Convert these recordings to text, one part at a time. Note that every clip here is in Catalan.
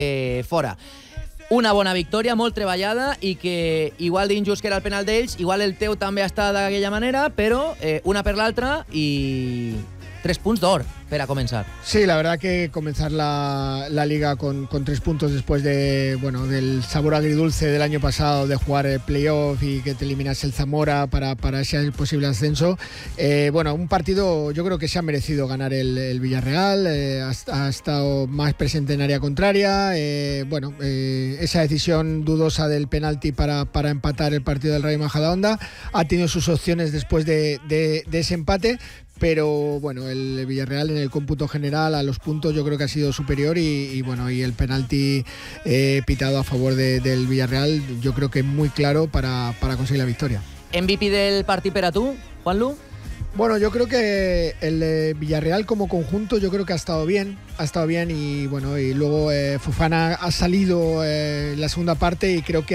fora. Una bona victòria, molt treballada, i que igual d'injust que era el penal d'ells, igual el teu també està d'aquella manera, però una per l'altra i 3 punts d'or para comenzar. Sí, la verdad que comenzar la liga con 3 puntos después de del sabor agridulce del año pasado de jugar el playoff y que te eliminas el Zamora para ese posible ascenso. Un partido yo creo que se ha merecido ganar el Villarreal, ha estado más presente en área contraria. Esa decisión dudosa del penalti para empatar el partido del Rayo Majadahonda ha tenido sus opciones después de ese empate. Pero el Villarreal en el cómputo general a los puntos yo creo que ha sido superior y el penalti pitado a favor del Villarreal yo creo que es muy claro para conseguir la victoria. MVP del partido para tú, Juanlu. Bueno, yo creo que el Villarreal como conjunto yo creo que ha estado bien y luego Fofana ha salido la segunda parte y creo que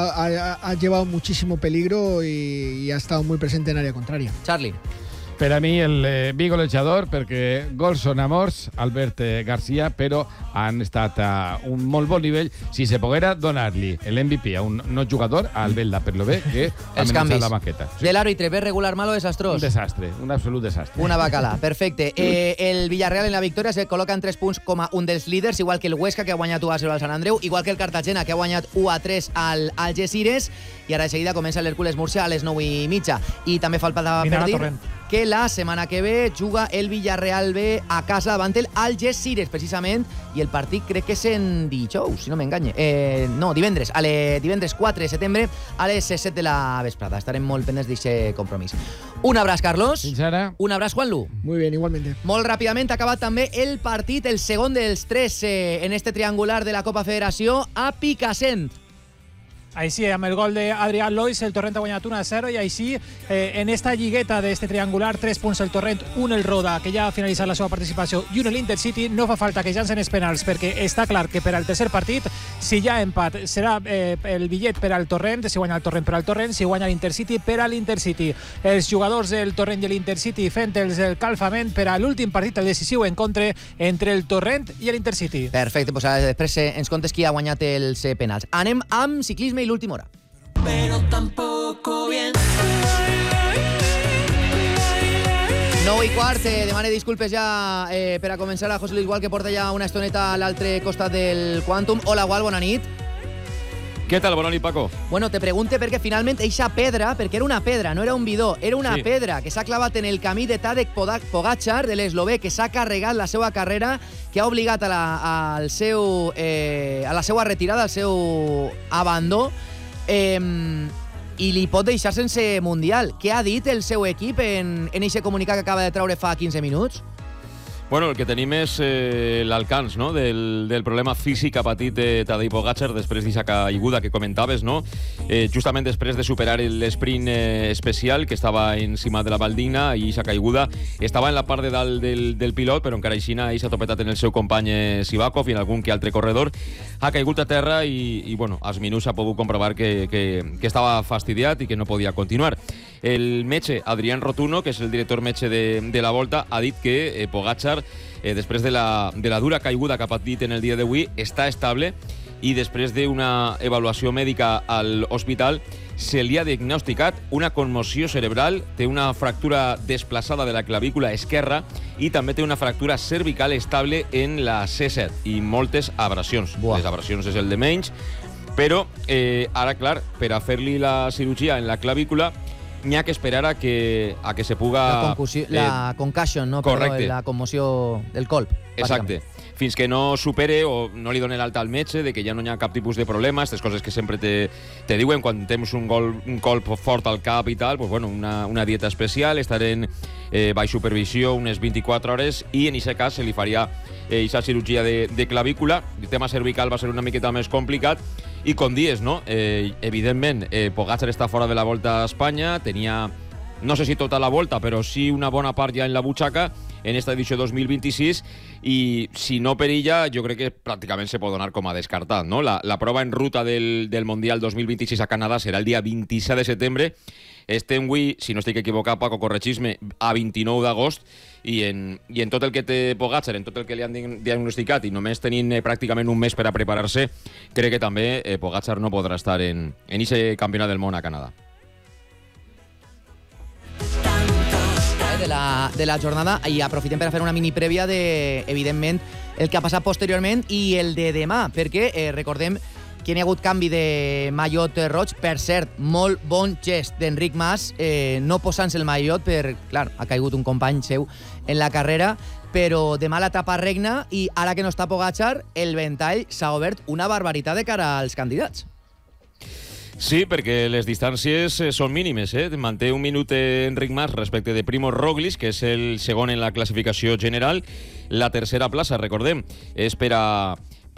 ha llevado muchísimo peligro y ha estado muy presente en área contraria. Charlie. Per a mi el bigolejador, perquè gols són amors, Albert García, però han estat a un molt bon nivell. Si se poguera donar-li l'MVP a un no jugador, a Albelda, per lo bé que ha amenaçat la banqueta. Sí. De l'àrbitre, bé regular, malo, desastrós. Un desastre, un absolut desastre. Una bacala, perfecte. El Villarreal en la victòria se col·loca en 3 punts com a un dels líders, igual que el Huesca, que ha guanyat 1-0 al Sant Andreu, igual que el Cartagena, que ha guanyat 1-3 al Algeciras, i ara de seguida comença l'Hèrcules Múrcia a les 9:30. I també falta per dir que la setmana que ve juga el Villarreal B a casa davant el Algeciras, precisament, i el partit crec que és en dijous, si no m'enganye. No, divendres, divendres 4 de setembre a les 7 de la vesprada. Estarem molt pendents d'aquest compromís. Un abraç, Carlos. Fins ara. Un abraç, Juanlu. Muy bien, igualmente. Molt ràpidament ha acabat també el partit, el segon dels 3 en este triangular de la Copa Federació, a Picassent. Així, amb el gol d'Adrià Lois, el Torrent ha guanyat 1-0 i així, en esta lligueta d'este triangular, 3 punts el Torrent, 1 el Roda, que ja ha finalitzat la seva participació, i 1 l'Intercity. No fa falta que llancen els penals, perquè està clar que per al tercer partit, si hi ha empat, serà el bitllet per al Torrent, si guanya el Torrent per al Torrent, si guanya l'Intercity per a l'Intercity. Els jugadors del Torrent i l'Intercity fent el calfament per a l'últim partit, el decisiu encontre entre el Torrent i l'Intercity. Perfecte, doncs després ens contes qui ha guanyat els penals. Anem amb ciclisme i l'última hora. Pero tampoco bien. 9:15, demane disculpes ja per a començar a José Luis Gual, que porta ja una estoneta a l'altre costat del Quantum. Hola, Gual, bona nit. Què tal? Bona nit, Paco. Bueno, te pregunte perquè finalment eixa pedra, perquè era una pedra, no era un bidó, era una pedra que s'ha clavat en el camí de Tadej Pogačar, de l'eslovè, que s'ha carregat la seva carrera, que ha obligat a la seva retirada, al seu abandó, i li pot deixar sense Mundial. Què ha dit el seu equip en aquest comunicat que acaba de treure fa 15 minuts? Bueno, el que tenim és l'alcance, no?, del problema físic que ha patit Tadej Pogačar després d'aquesta caiguda que comentaves, no? Justament després de superar l'esprint especial que estava encima de la baldina, i aquesta caiguda estava en la part de dalt del pilot, però encara així s'ha topetat en el seu company Sivakov i en algun que altre corredor. Ha caigut a terra i als minuts s'ha pogut comprovar que estava fastidiat i que no podia continuar. El metge Adrián Rotuno, que és el director metge de la Volta, ha dit que Pogačar, després de la dura caiguda que ha patit en el dia d'avui, està estable, i després d'una avaluació mèdica a l'hospital se li ha diagnosticat una conmoció cerebral, té una fractura desplaçada de la clavícula esquerra i també té una fractura cervical estable en la C7 i moltes abrasions. Les abrasions és el de menys, però ara, clar, per a fer-li la cirurgia en la clavícula n'hi ha que esperar a que se puga... La concussion, no? Correcte. La conmoció del colp. Exacte. Fins que no supere o no li doni l'alta al metge de que ja no hi ha cap tipus de problema, aquestes coses que sempre te diuen quan tens un colp fort al cap i tal, pues bueno, una dieta especial, estar en baix supervisió unes 24 hores i en aquest cas se li faria aquesta cirurgia de clavícula. El tema cervical va ser una miqueta més complicat i com dies, no? Evidentment, Pogačar està fora de la Volta a Espanya, tenia, no sé si tota la Volta, però sí una bona part ja en la butxaca en esta edició 2026, i si no perilla, jo crec que pràcticament se pot donar com a descartat, no? La prova en ruta del Mundial 2026 a Canadà serà el dia 27 de setembre. Estem avui, si no estic equivocat, Paco, corregis-me, a 29 d'agost, i en tot el que té Pogačar, en tot el que li han diagnosticat i només tenint pràcticament un mes per a preparar-se, crec que també Pogačar no podrà estar en aquest campionat del món a Canadà. De la jornada, i aprofitem per a fer una mini prèvia de, evidentment, el que ha passat posteriorment i el de demà, perquè recordem que hi ha hagut canvi de mallot roig. Per cert, molt bon gest d'Enric Mas, no posant-se el mallot, per, clar, ha caigut un company seu en la carrera, però demà l'etapa regna i ara que no està Pogačar, el ventall s'ha obert una barbaritat de cara als candidats. Sí, perquè les distàncies són mínimes. Manté un minut Enric Mas respecte de Primož Roglič, que és el segon en la classificació general. La tercera plaça, recordem, és per a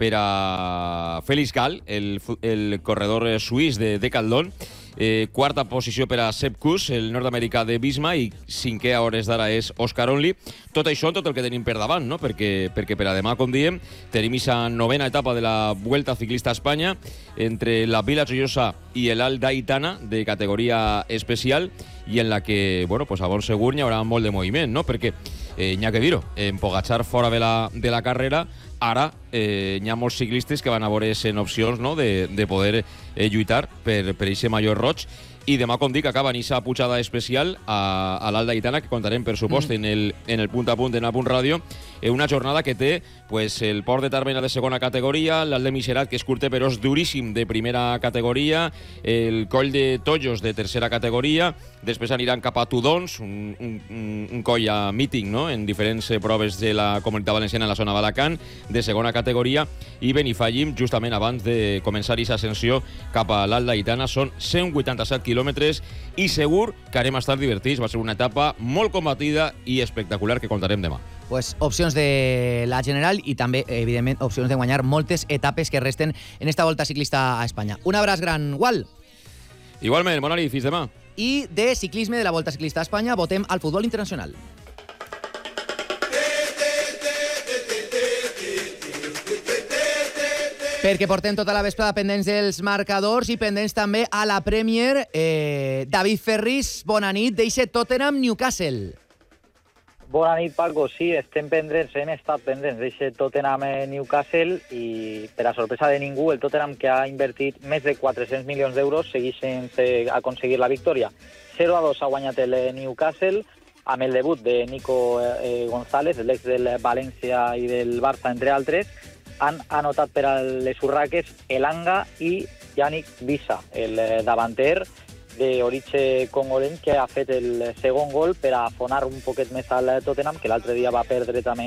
Félix Gall, el corredor suís de Decathlon. Quarta posició per a Sepp Kuss, el nord-americà de Visma, i cinquè a hores d'ara és Oscar Only. Tot això, tot el que tenim per davant, no? Perquè per a demà, com diem, tenim aquesta novena etapa de la Vuelta Ciclista a Espanya entre la Vila Joiosa i el Alt d'Aitana, de categoria especial, i en la que, bueno, pues a bon segur hi haurà molt de moviment, no? Perquè, n'hi ha que dir-ho, en Pogačar fora de la carrera, ara hi ha molts ciclistes que van a veure en opcions, no?, de poder lluitar per aquest mallot roig. I demà, com dic, acaba aquesta pujada especial a l'Alt d'Aitana, que contarem, per supost, en el punt a punt, en Apunt Ràdio, una jornada que té pues, el Port de Tàrbena de segona categoria, l'Alt de Miserat, que és curter però és duríssim, de primera categoria, el Coll de Tollos, de tercera categoria, després aniran cap a Tudons, un coll a míting, no?, en diferents proves de la Comunitat Valenciana en la zona d'Alacant, de segona categoria, i Benifallim, justament abans de començar aquesta ascensió cap a l'Alt d'Aitana. Són 187 quilòmetres i segur que anem a estar divertits. Va ser una etapa molt combatida i espectacular que contarem demà. Pues opcions de la general i també, evidentment, opcions de guanyar moltes etapes que resten en esta Volta Ciclista a Espanya. Un abraç gran, Gual. Igualment, bona nit, fins demà. I de ciclisme de la Volta Ciclista a Espanya votem al futbol internacional. Perquè portem tota la vesprada pendents dels marcadors i pendents també a la Premier. David Ferris, bona nit, d'eixe Tottenham-Newcastle. Bona nit, Paco. Sí, hem estat pendents d'eixe Tottenham-Newcastle i, per a sorpresa de ningú, el Tottenham, que ha invertit més de 400 milions d'euros, segueix sense aconseguir la victòria. 0-2 ha guanyat el Newcastle, amb el debut de Nico González, l'ex del València i del Barça, entre altres. Han anotat per a les urraques Elanga i Yannick Wissa, el davanter d'origen congolenc, que ha fet el segon gol per a afonar un poquet més al Tottenham, que l'altre dia va perdre també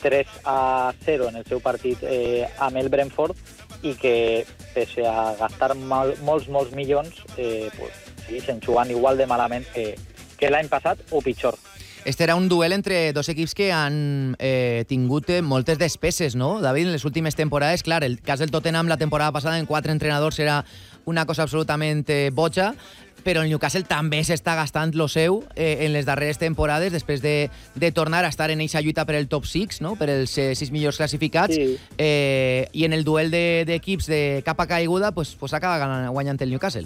3-0 en el seu partit amb el Brentford, i que, pese a gastar molts milions, segueixen jugant igual de malament que l'any passat o pitjor. Este era un duel entre dos equips que han tingut moltes despeses, ¿no, David? En les últimes temporades, clar, el cas del Tottenham la temporada passada en 4 entrenadors era una cosa absolutament boja, però el Newcastle també s'està gastant lo seu en les darreres temporades, després de tornar a estar en eixa lluita per el top 6, no?, per els 6 millors classificats, sí. I en el duel d'equips de capa caiguda pues acaba guanyant el Newcastle.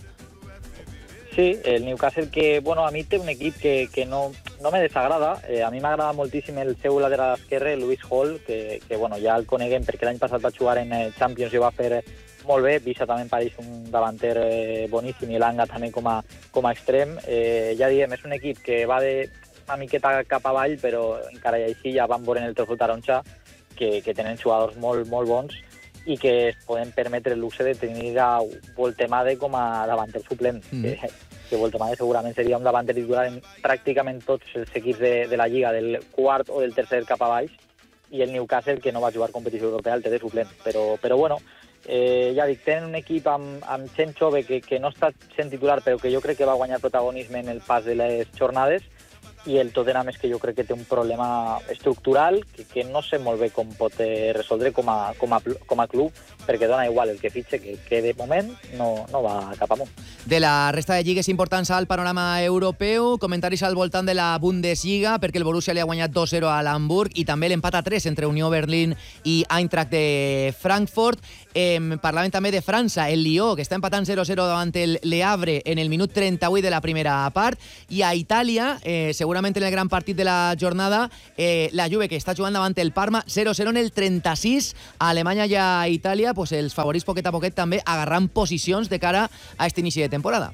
Sí, el Newcastle, que, bueno, a mi té un equip que no me desagrada. A mi m'agrada moltíssim el seu lateral esquerre, Lewis Hall, que bueno, ja el coneguem perquè l'any passat va jugar en Champions i ho va fer molt bé. Vissa també em pareix un davanter boníssim, i Langa també com a extrem. Ja diem, és un equip que va una miqueta cap avall, però encara i així ja van veure en el trofeu taronja que tenen jugadors molt bons i que es poden permetre el luxe de tenir a Voltemade com a davanter suplent, que Voltemade segurament seria un davanter titular en pràcticament tots els equips de la Lliga, del quart o del tercer cap a baix, i el Newcastle, que no va jugar competició europea, el té de suplent. Però bueno, ja dic, tenen un equip amb gent jove que no està sent titular, però que jo crec que va guanyar protagonisme en el pas de les jornades, i el Tottenham és que jo crec que té un problema estructural que no sé molt bé com pot resoldre com a club, perquè dona igual el que fitxe, que de moment no va cap amunt. De la resta de lligues importants al panorama europeu, comentaris al voltant de la Bundesliga, perquè el Borussia li ha guanyat 2-0 a l'Hamburg, i també l'empat a 3 entre Unió Berlín i Eintracht de Frankfurt. Parlàvem també de França, el Lió, que està empatant 0-0 davant el Le Havre en el minut 38 de la primera part, i a Itàlia, segurament segurament en el gran partit de la jornada, la Juve, que està jugant davant el Parma, 0-0 en el 36, a Alemanya i a Itàlia, pues els favorits poquet a poquet també agarran posicions de cara a este inici de temporada.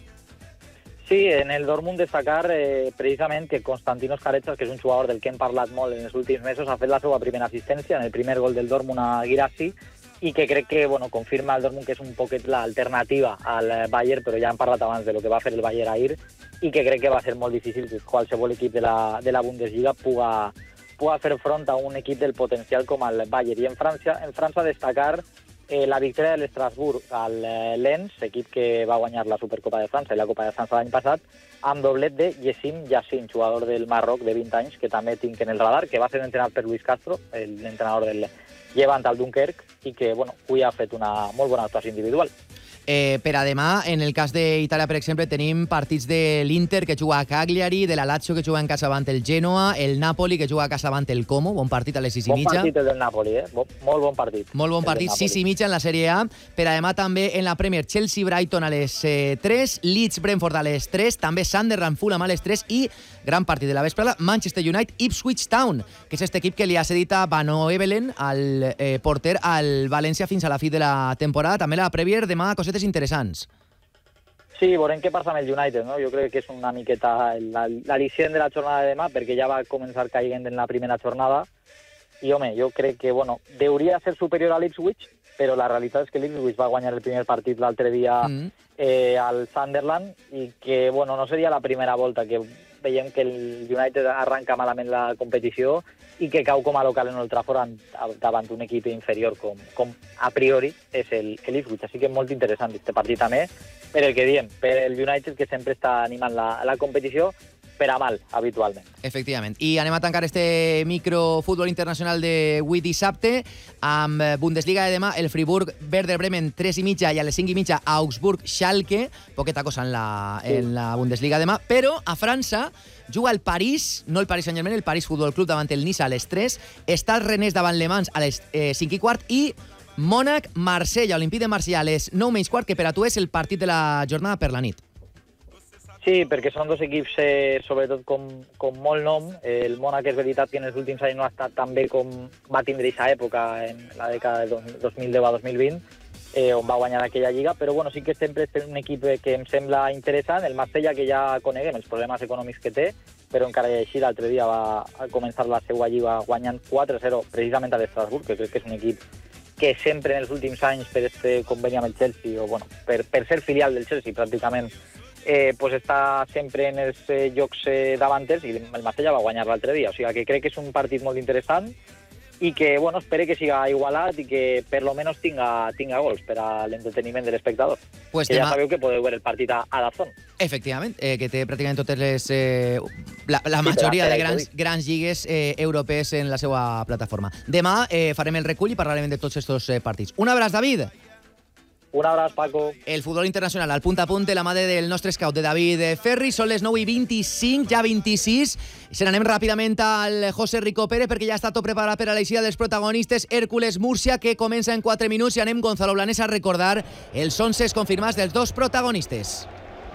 Sí, en el Dortmund destacar precisament que Konstantinos Carechas, que és un jugador del que hem parlat molt en els últims mesos, ha fet la seva primera assistència en el primer gol del Dortmund a Guirassy, i que crec que confirma el Dortmund que és un poquet l'alternativa al Bayern, però ja hem parlat abans de lo que va fer el Bayern ahir, i que crec que va ser molt difícil que qualsevol equip de la Bundesliga puga fer front a un equip del potencial com el Bayern. I en França destacar la victòria de l'Estrasburg al Lens, equip que va guanyar la Supercopa de França i la Copa de França l'any passat, amb doblet de Yessim Yassin, jugador del Marroc de 20 anys, que també tinc en el radar, que va ser entrenat per Luis Castro, l'entrenador del Llevant al Dunkerque, i que avui ha fet una molt bona actuació individual. Per a demà, en el cas d'Itàlia, per exemple, tenim partits de l'Inter, que juga a Cagliari, de la Lazio, que juga en casa davant el Genoa, el Napoli, que juga a casa davant el Como, bon partit a les 6:30. Bon partit el del Napoli, molt bon partit. Molt bon partit, 6:30 en la Sèrie A. Per a demà també en la Premier, Chelsea-Brighton a les 3, Leeds-Brentford a les 3, també Sunderland-Fulham a les 3 i gran partit de la vesprada, Manchester United-Ipswich Town, que és este equip que li ha cedit a Van Evelen, al porter, al València fins a la fi de la temporada. També la Premier, demà, cosetes interessants. Sí, veurem què passa amb el United, no? Jo crec que és una miqueta l'al·licient de la jornada de demà, perquè ja va començar caient en la primera jornada, i home, jo crec que, deuria ser superior a l'Ipswich, però la realitat és que l'Ipswich va guanyar el primer partit l'altre dia al Sunderland, i que, no seria la primera volta que veiem que el United arranca malament la competició i que cau com a local en Old Trafford davant un equip inferior com a priori és l'Ipswich. Així que molt interessant aquest partit també, per el que diem, per el United, que sempre està animant la competició, per a mal, habitualment. Efectivament. I anem a tancar este microfutbol internacional d'avui dissabte amb Bundesliga de demà, el Friburg Werder Bremen 3:30 i a les 5:30 Augsburg Schalke, poqueta cosa en la Bundesliga demà, però a França juga el París, no el Paris Saint-Germain, el París Futbol Club davant el Nice a les 3, està el Rennes davant Le Mans a les 5:15 i Mònac-Marsella, Olympique de Marsella a les 9:15, que per a tu és el partit de la jornada per la nit. Sí, perquè són dos equips, sobretot com molt nom. El Mònac és veritat que en els últims anys no ha estat tan bé com va tindre aquesta època en la dècada de 2010 a 2020, on va guanyar aquella lliga, però sí que sempre és un equip que em sembla interessant. El Marsella, que ja coneguem els problemes econòmics que té, però encara i així l'altre dia va començar la seva lliga guanyant 4-0 precisament a l'Estrasburg, que crec que és un equip que sempre en els últims anys, per este conveni amb el Chelsea, o per ser filial del Chelsea pràcticament, està sempre en els jocs davanters, i el Marsella va guanyar l'altre dia. O sigui que crec que és un partit molt interessant i que, espero que siga igualat i que per lo menos tinga gols per a l'entreteniment de l'espectador. Pues que ja sabeu que podeu veure el partit a DAZN. Efectivament, que té pràcticament totes les... la majoria de grans lligues europees en la seva plataforma. Demà farem el recull i parlarem de tots aquests partits. Un abraç, David. Un abraç, Paco. El futbol internacional, al punt a punt, de la mà del nostre scout, de David Ferri. Són les 9:25, ja 26. Se n'anem ràpidament al José Rico Pérez, perquè ja està tot preparat per a l'eixida dels protagonistes. Hércules Múrcia, que comença en 4 minuts, i anem, Gonzalo Blanes, a recordar els 11 confirmats dels dos protagonistes.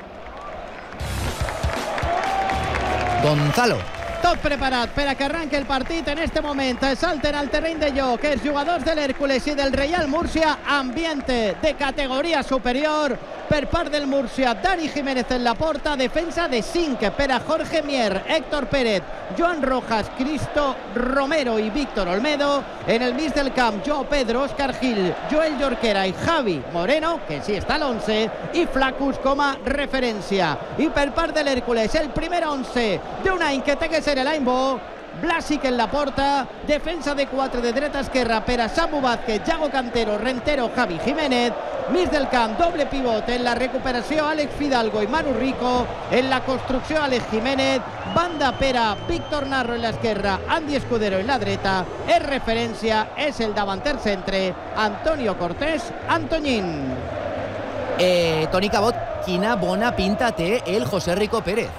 Gonzalo. Tot preparat per a que arranqui el partit. En este moment salten al terreny de joc els jugadors de l'Hèrcules i del Real Múrcia. Ambiente de categoria superior per part del Múrcia. Dani Jiménez en la porta, defensa de 5 per a Jorge Mier, Héctor Pérez, Joan Rojas, Cristo Romero i Víctor Olmedo. En el mig del camp, Joao Pedro, Òscar Gil, Joel Jorquera i Javi Moreno, que sí està a l'11, i Flacus com a referència. I per part de l'Hèrcules, el primer 11 d'un any que té que ser l'any bo. Blasic en la porta, defensa de 4 de dreta a esquerra per a Samu Vázquez, Yago Cantero, Rentero, Javi Jiménez. Mig del camp, doble pivot en la recuperació, Àlex Fidalgo i Manu Rico. En la construcció, Àlex Jiménez. Banda per a Víctor Narro en l'esquerra, Andy Escudero en la dreta. És referència, és el davanter centre, Antonio Cortés Antoñín. Toni Cabot, quina bona pinta té el José Rico Pérez.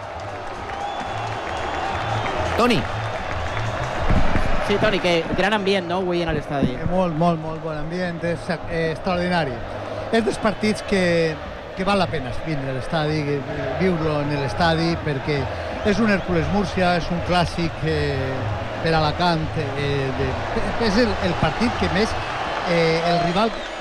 Toni. Sí, Toni, que gran ambient, no?, avui en l'estadi. Molt bon ambient, és extraordinari. És dels partits que val la pena vindre a l'estadi, viure-lo en l'estadi, perquè És un Hèrcules Múrcia, és un clàssic per Alacant, és el partit que més el rival